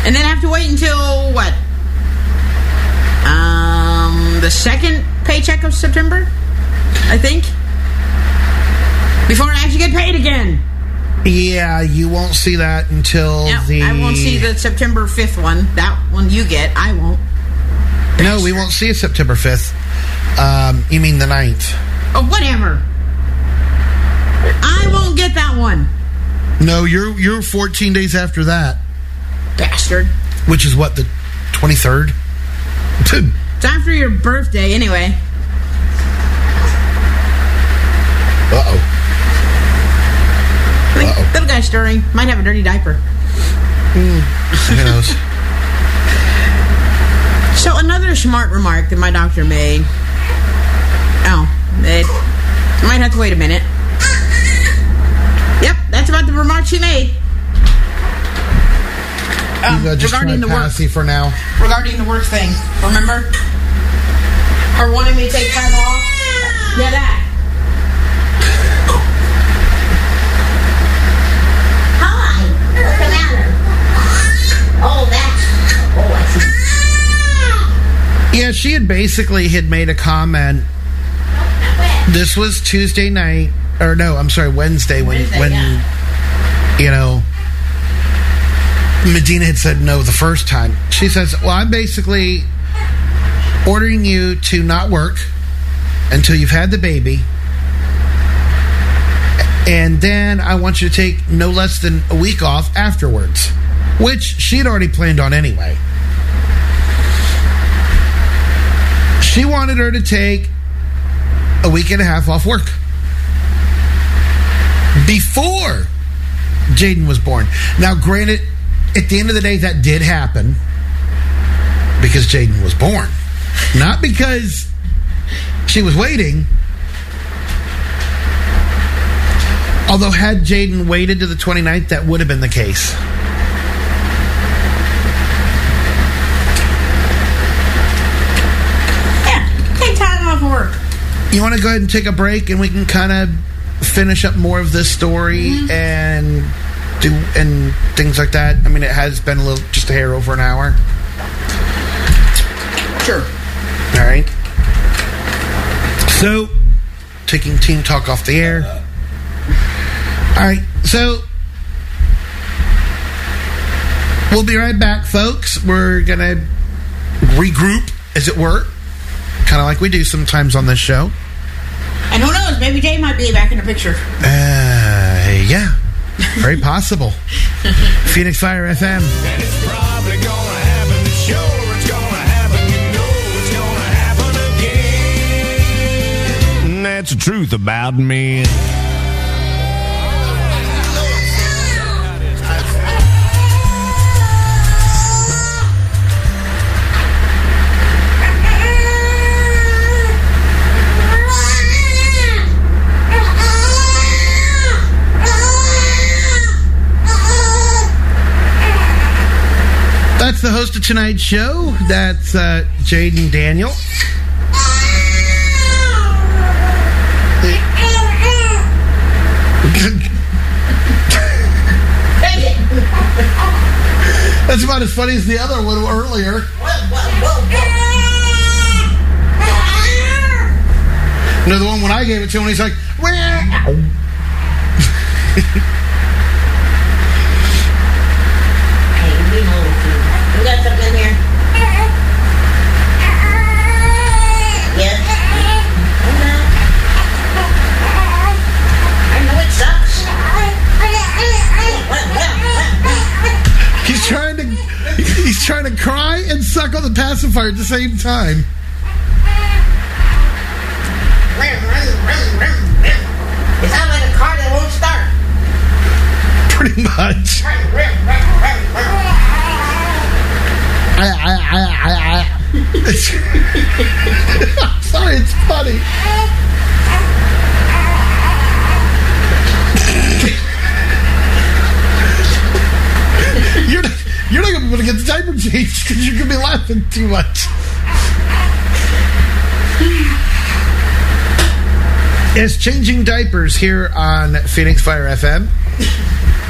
And then I have to wait until, what? The second paycheck of September, I think. Before I actually get paid again. Yeah, you won't see that until I won't see the September 5th one. That one you get, I won't. No, we won't see it September 5th. You mean the 9th. Oh, whatever. I won't get that one. No, you're 14 days after that. Bastard. Which is what, the 23rd? It's after your birthday, anyway. Uh-oh. Little guy stirring. Might have a dirty diaper. Who knows? So another smart remark that my doctor made. Oh, it might have to wait a minute. Yep, that's about the remark she made. Just regarding the work for now. Regarding the work thing, remember? Her wanting me to take time off. Yeah, that. Hi, what's the matter? Oh, that's. Oh, I see. Yeah, she had made a comment. This was Tuesday night, or no, I'm sorry, Wednesday when you know, Medina had said no the first time. She says, well, I'm basically ordering you to not work until you've had the baby, and then I want you to take no less than a week off afterwards, which she'd already planned on anyway. She wanted her to take a week and a half off work before Jaden was born. Now, granted, at the end of the day, that did happen because Jaden was born. Not because she was waiting. Although, had Jaden waited to the 29th, that would have been the case. Yeah, take time off work. You want to go ahead and take a break and we can kind of finish up more of this story and things like that? I mean, it has been just a hair over an hour. Sure. All right. So, taking Team Talk off the air. All right. So, we'll be right back, folks. We're going to regroup, as it were. Kind of like we do sometimes on this show. And who knows, maybe Jay might be back in the picture. Yeah. Very possible. Phoenix Fire FM. And it's probably gonna happen. Sure, it's gonna happen. You know it's gonna happen again. That's the truth about me. That's the host of tonight's show. That's Jaden Daniel. That's about as funny as the other one earlier. No, the one when I gave it to him, he's like, You got something in here? Yes. I know it sucks. He's trying to cry and suck on the pacifier at the same time. It sounds like a car that won't start. Pretty much. I'm sorry, it's funny. You're not going to be able to get the diaper changed because you're going to be laughing too much. It's Changing Diapers here on Phoenix Fire FM.